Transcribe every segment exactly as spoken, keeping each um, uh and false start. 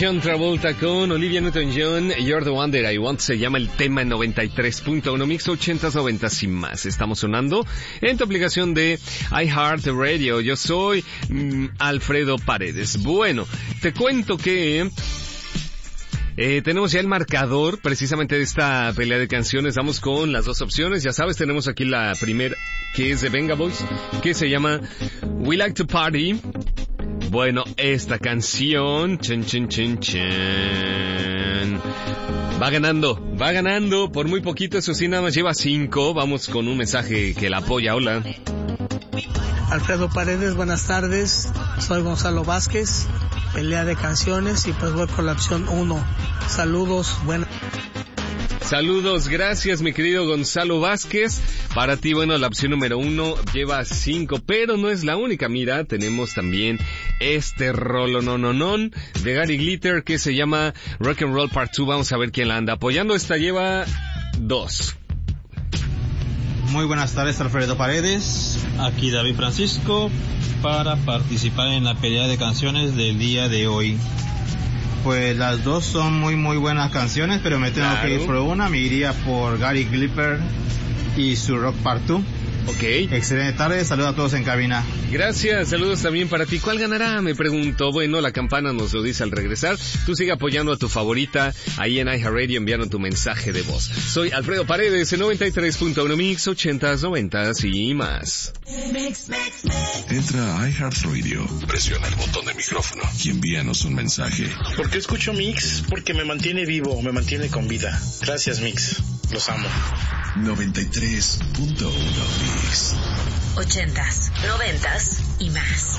John Travolta con Olivia Newton-John, You're the One That I Want, se llama el tema noventa y tres punto uno, Mix ochentas, noventas y más. Estamos sonando en tu aplicación de iHeartRadio. Yo soy mm, Alfredo Paredes. Bueno, te cuento que Eh, tenemos ya el marcador precisamente de esta pelea de canciones. Vamos con las dos opciones. Ya sabes, tenemos aquí la primera, que es de Venga Boys, que se llama We Like to Party. Bueno, esta canción chin, chin, chin, chin, va ganando, va ganando por muy poquito. Eso sí, nada más lleva cinco. Vamos con un mensaje que la apoya. Hola Alfredo Paredes, buenas tardes. Soy Gonzalo Vázquez. Pelea de canciones y pues voy por la opción uno. Saludos, buenas. Saludos, gracias mi querido Gonzalo Vázquez. Para ti, bueno, la opción número uno lleva cinco, pero no es la única. Mira, tenemos también este rolo no no no de Gary Glitter que se llama Rock and Roll Part dos. Vamos a ver quién la anda apoyando. Esta lleva dos. Muy buenas tardes, Alfredo Paredes. Aquí David Francisco para participar en la pelea de canciones del día de hoy. Pues las dos son muy muy buenas canciones, pero me tengo claro. que ir por una. Me iría por Gary Glitter y su Rock Part dos. Ok. Excelente tarde, saludos a todos en cabina. Gracias, saludos también para ti. ¿Cuál ganará? Me pregunto. Bueno, la campana nos lo dice al regresar. Tú sigue apoyando a tu favorita ahí en iHeartRadio, enviando tu mensaje de voz. Soy Alfredo Paredes, en noventa y tres punto uno Mix, ochentas, noventas y más. Entra a iHeartRadio, presiona el botón de micrófono y envíanos un mensaje. ¿Por qué escucho Mix? Porque me mantiene vivo, me mantiene con vida. Gracias, Mix. Los amo. noventa y tres punto uno Mix. Ochentas, noventas y más.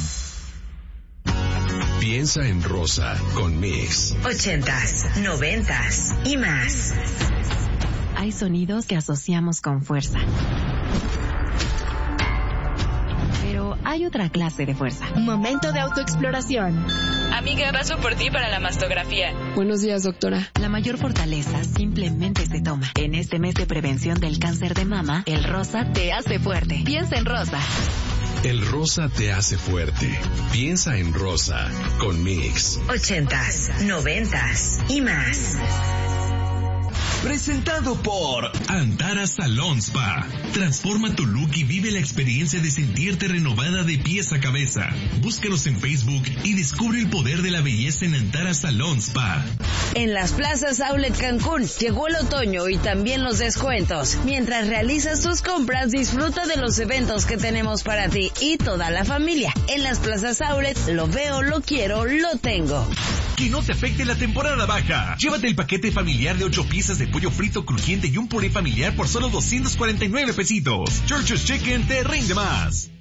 Piensa en rosa con Mix. Ochentas, noventas y más. Hay sonidos que asociamos con fuerza. Pero hay otra clase de fuerza. Momento de autoexploración. Amiga, paso por ti para la mastografía. Buenos días, doctora. La mayor fortaleza simplemente se toma. En este mes de prevención del cáncer de mama, el rosa te hace fuerte. Piensa en rosa. El rosa te hace fuerte. Piensa en rosa con Mix. Ochentas, noventas y más. Presentado por Antara Salon Spa. Transforma tu look y vive la experiencia de sentirte renovada de pies a cabeza. Búscanos en Facebook y descubre el poder de la belleza en Antara Salon Spa. En las plazas Outlet Cancún llegó el otoño y también los descuentos. Mientras realizas tus compras, disfruta de los eventos que tenemos para ti y toda la familia. En las plazas Outlet, lo veo, lo quiero, lo tengo. Que no te afecte la temporada baja. Llévate el paquete familiar de ocho piezas de pollo frito crujiente y un puré familiar por solo doscientos cuarenta y nueve pesitos. Church's Chicken te rinde más.